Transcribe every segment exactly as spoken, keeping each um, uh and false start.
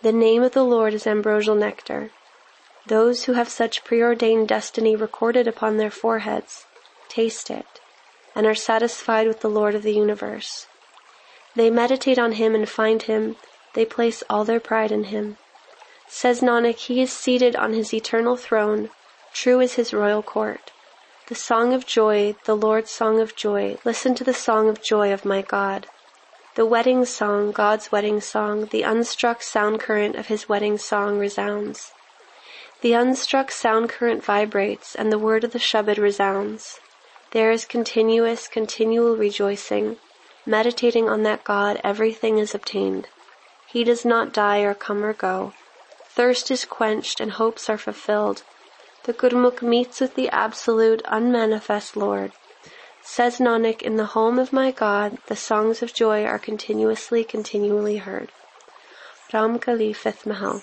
The name of the Lord is ambrosial nectar. Those who have such preordained destiny recorded upon their foreheads taste it and are satisfied with the Lord of the universe. They meditate on him and find him. They place all their pride in him. Says Nanak, he is seated on his eternal throne. True is his royal court. The song of joy, the Lord's song of joy. Listen to the song of joy of my God. The wedding song, God's wedding song, the unstruck sound current of his wedding song resounds. The unstruck sound current vibrates, and the word of the Shabad resounds. There is continuous, continual rejoicing. Meditating on that God, everything is obtained. He does not die or come or go. Thirst is quenched and hopes are fulfilled. The Gurmukh meets with the absolute, unmanifest Lord. Says Nanak, in the home of my God, the songs of joy are continuously, continually heard. Ram Kali, fifth Mahal.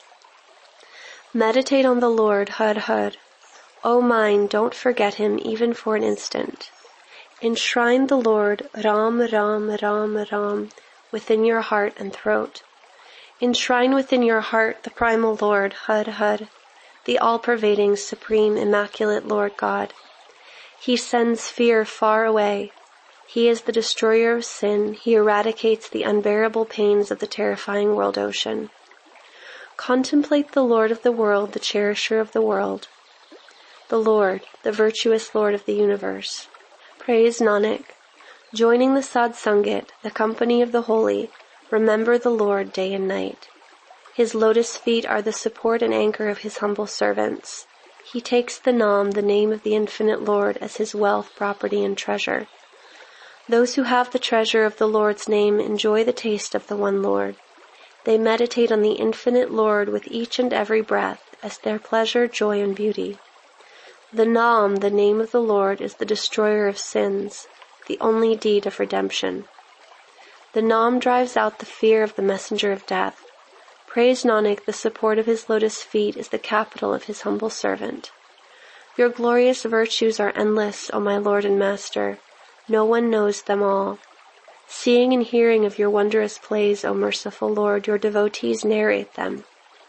Meditate on the Lord, Har Har. O mind, don't forget him even for an instant. Enshrine the Lord, Ram, Ram, Ram, Ram, within your heart and throat. Enshrine within your heart the primal Lord, Har Har, the all-pervading, supreme, immaculate Lord God. He sends fear far away. He is the destroyer of sin. He eradicates the unbearable pains of the terrifying world ocean. Contemplate the Lord of the world, the cherisher of the world. The Lord, the virtuous Lord of the universe. Praise Nanak. Joining the Sad Sangat, the company of the holy, remember the Lord day and night. His lotus feet are the support and anchor of his humble servants. He takes the Nam, the name of the infinite Lord, as his wealth, property, and treasure. Those who have the treasure of the Lord's name enjoy the taste of the one Lord. They meditate on the infinite Lord with each and every breath as their pleasure, joy, and beauty. The Nam, the name of the Lord, is the destroyer of sins, the only deed of redemption. The Nam drives out the fear of the messenger of death. Praise Nanak, the support of his lotus feet is the capital of his humble servant. Your glorious virtues are endless, O my Lord and Master. No one knows them all. Seeing and hearing of your wondrous plays, O merciful Lord, your devotees narrate them.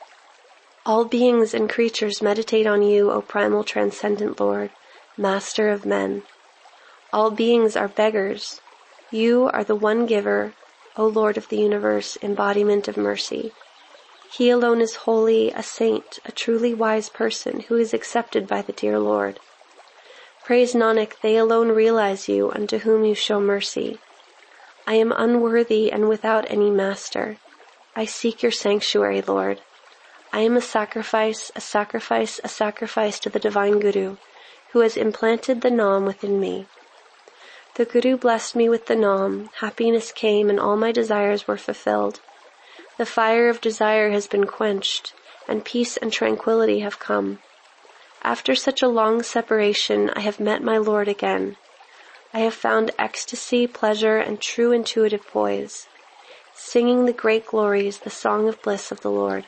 All beings and creatures meditate on you, O primal transcendent Lord, Master of men. All beings are beggars. You are the one giver, O Lord of the universe, embodiment of mercy. He alone is holy, a saint, a truly wise person who is accepted by the dear Lord. Praise Nanak, they alone realize you, unto whom you show mercy. I am unworthy and without any master. I seek your sanctuary, Lord. I am a sacrifice, a sacrifice, a sacrifice to the divine Guru, who has implanted the Nam within me. The Guru blessed me with the Nam, happiness came and all my desires were fulfilled. The fire of desire has been quenched, and peace and tranquility have come. After such a long separation, I have met my Lord again. I have found ecstasy, pleasure, and true intuitive poise, singing the great glories, the song of bliss of the Lord.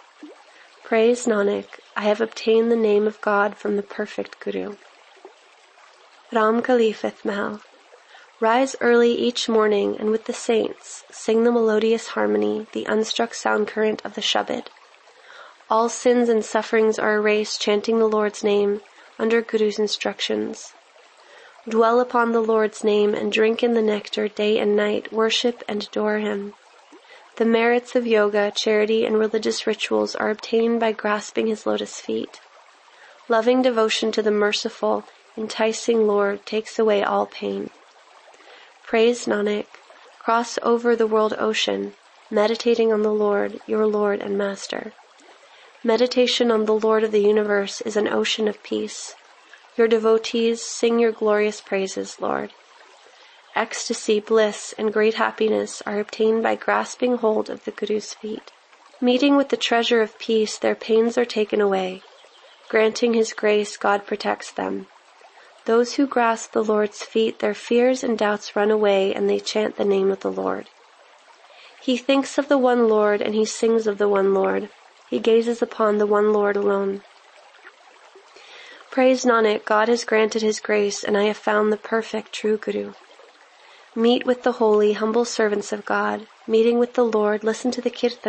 Praise Nanak, I have obtained the name of God from the perfect Guru. Ram Kali, fifth Mahal. Rise early each morning and with the saints sing the melodious harmony, the unstruck sound current of the Shabad. All sins and sufferings are erased chanting the Lord's name under Guru's instructions. Dwell upon the Lord's name and drink in the nectar day and night, worship and adore him. The merits of yoga, charity, and religious rituals are obtained by grasping his lotus feet. Loving devotion to the merciful, enticing Lord takes away all pain. Praise Nanak, cross over the world ocean, meditating on the Lord, your Lord and Master. Meditation on the Lord of the universe is an ocean of peace. Your devotees sing your glorious praises, Lord. Ecstasy, bliss, and great happiness are obtained by grasping hold of the Guru's feet. Meeting with the treasure of peace, their pains are taken away. Granting his grace, God protects them. Those who grasp the Lord's feet, their fears and doubts run away, and they chant the name of the Lord. He thinks of the one Lord, and he sings of the one Lord. He gazes upon the one Lord alone. Praise Nanak, God has granted his grace, and I have found the perfect true Guru. Meet with the holy, humble servants of God. Meeting with the Lord, listen to the kirtan